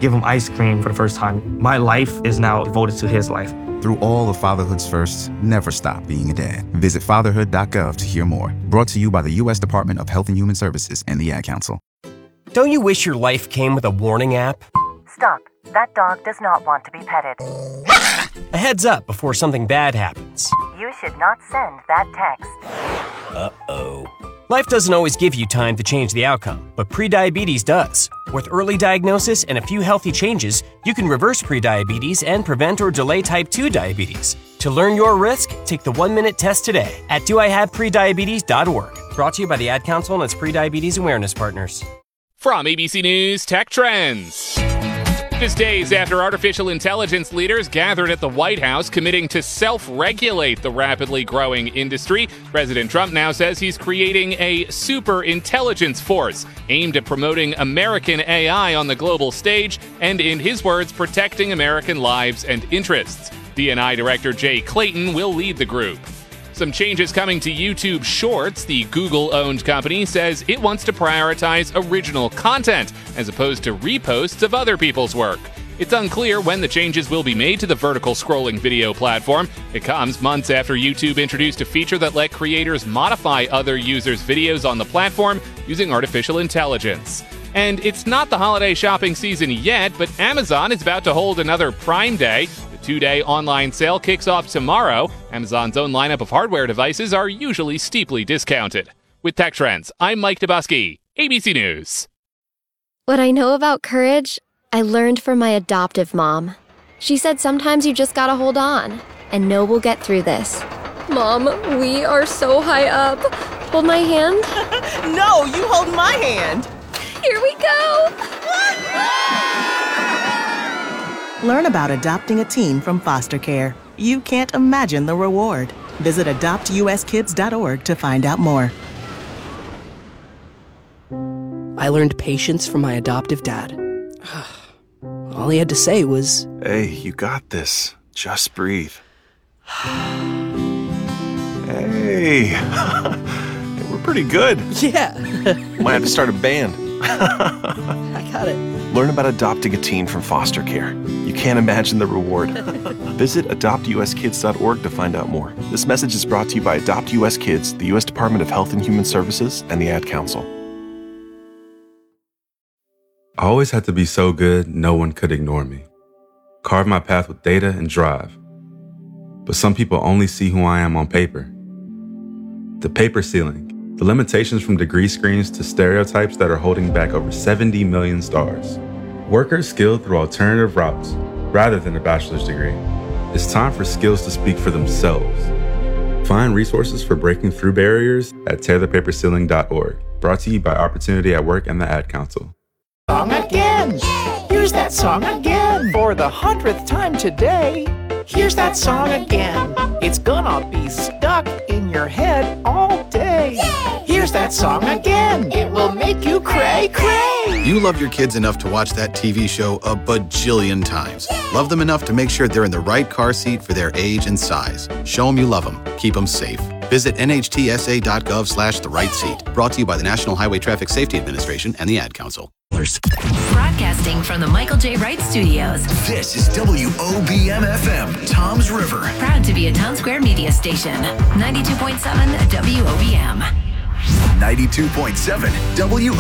give him ice cream for the first time. My life is now devoted to his life. Through all of fatherhood's firsts, never stop being a dad. Visit fatherhood.gov to hear more. Brought to you by the U.S. Department of Health and Human Services and the Ad Council. Don't you wish your life came with a warning app? Stop. That dog does not want to be petted. A heads up before something bad happens. You should not send that text. Uh-oh. Life doesn't always give you time to change the outcome, but prediabetes does. With early diagnosis and a few healthy changes, you can reverse prediabetes and prevent or delay type 2 diabetes. To learn your risk, take the 1-minute test today at doihaveprediabetes.org. Brought to you by the Ad Council and its prediabetes awareness partners. From ABC News Tech Trends. Just days after artificial intelligence leaders gathered at the White House committing to self-regulate the rapidly growing industry, President Trump now says he's creating a super intelligence force aimed at promoting American AI on the global stage and, in his words, protecting American lives and interests. D&I Director Jay Clayton will lead the group. Some changes coming to YouTube Shorts. The Google-owned company says it wants to prioritize original content as opposed to reposts of other people's work. It's unclear when the changes will be made to the vertical scrolling video platform. It comes months after YouTube introduced a feature that let creators modify other users' videos on the platform using artificial intelligence. And it's not the holiday shopping season yet, but Amazon is about to hold another Prime Day. The 2-day online sale kicks off tomorrow. Amazon's own lineup of hardware devices are usually steeply discounted. With Tech Trends, I'm Mike Dabusky, ABC News. What I know about courage, I learned from my adoptive mom. She said sometimes you just gotta hold on and know we'll get through this. Mom, we are so high up. Hold my hand. No, you hold my hand. Here we go. Learn about adopting a teen from foster care. You can't imagine the reward. Visit adoptuskids.org to find out more. I learned patience from my adoptive dad. All he had to say was, "Hey, you got this. Just breathe." Hey, we're pretty good. yeah. Might have to start a band. I got it. Learn about adopting a teen from foster care. You can't imagine the reward. Visit adoptuskids.org to find out more. This message is brought to you by Adopt US Kids, the U.S. Department of Health and Human Services, and the Ad Council. I always had to be so good, no one could ignore me. Carve my path with data and drive. But some people only see who I am on paper. The paper ceiling. The limitations from degree screens to stereotypes that are holding back over 70 million stars. Workers skilled through alternative routes, rather than a bachelor's degree. It's time for skills to speak for themselves. Find resources for breaking through barriers at tearthepaperceiling.org. Brought to you by Opportunity at Work and the Ad Council. Song again. Here's that song again. For the 100th time today. Here's that song again. It's gonna be stuck in your head all day. Here's that song again. It will make you cray, cray. You love your kids enough to watch that TV show a bajillion times. Love them enough to make sure they're in the right car seat for their age and size. Show them you love them. Keep them safe. Visit nhtsa.gov/the right seat. Brought to you by the National Highway Traffic Safety Administration and the Ad Council. Broadcasting from the Michael J. Wright Studios. This is WOBM-FM, Toms River. Proud to be a Town Square media station. 92.7 WOBM. 92.7 WOBM.